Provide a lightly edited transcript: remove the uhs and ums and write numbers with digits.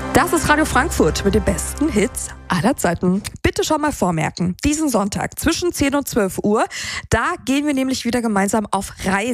Das ist Radio Frankfurt mit den besten Hits aller Zeiten. Bitte schon mal vormerken, diesen Sonntag zwischen 10 und 12 Uhr, da gehen wir nämlich wieder gemeinsam auf Reise.